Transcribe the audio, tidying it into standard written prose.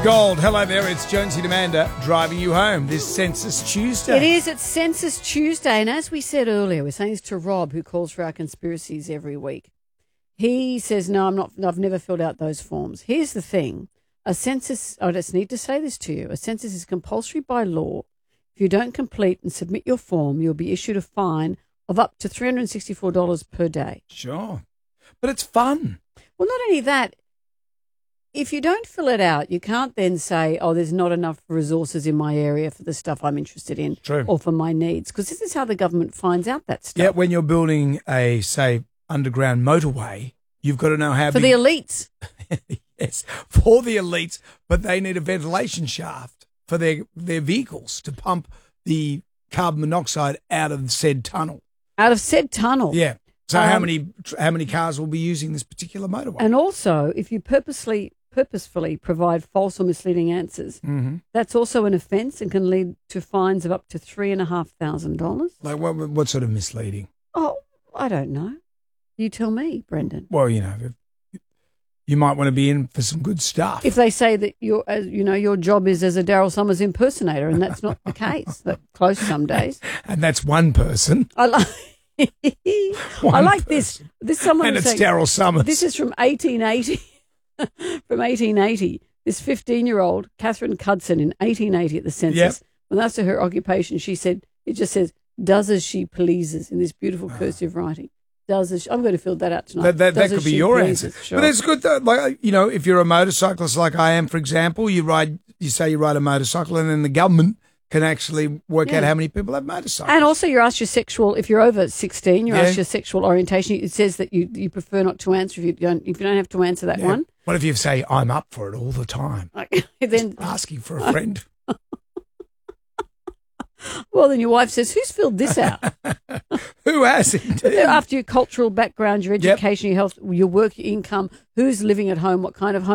Gold, hello there, it's Jonesy and Amanda driving you home this Census Tuesday. It is, it's Census Tuesday, and as we said earlier, we're saying this to Rob, who calls for our conspiracies every week. He says, no, I've never filled out those forms. Here's the thing, a census, I just need to say this to you, a census is compulsory by law. If you don't complete and submit your form, you'll be issued a fine of up to $364 per day. Sure, but it's fun. Well, not only that, if you don't fill it out, you can't then say, oh, there's not enough resources in my area for the stuff I'm interested in. True. Or for my needs, because this is how the government finds out that stuff. Yeah, when you're building a, say, underground motorway, you've got to know how for the elites. Yes, for the elites, but they need a ventilation shaft for their vehicles to pump the carbon monoxide out of said tunnel. Out of said tunnel. Yeah. So how many cars will be using this particular motorway? And also, if you purposefully provide false or misleading answers, that's also an offence and can lead to fines of up to $3,500. Like what sort of misleading? Oh, I don't know. You tell me, Brendan. Well, you might want to be in for some good stuff. If they say that your job is as a Daryl Summers impersonator, and that's not the case. That's close some days. And that's one person. I like this. This someone and was it's saying, Daryl Summers. This is from 1880. From 1880, this 15-year-old Catherine Cudson in 1880 at the census. Yep. When asked her occupation, she said it just says "does as she pleases" in this beautiful cursive writing. Does as I'm going to fill that out tonight. That could be your answer. Sure. But it's good that, if you're a motorcyclist like I am, for example, you say you ride a motorcycle, and then the government can actually work out how many people have motorcycles. And also you're asked your sexual, if you're over 16, you're asked your sexual orientation. It says that you prefer not to answer if you don't have to answer that one. What if you say, I'm up for it all the time? Then asking for a friend. Well, then your wife says, who's filled this out? Who has it? After your cultural background, your education, your health, your work, your income, who's living at home, what kind of home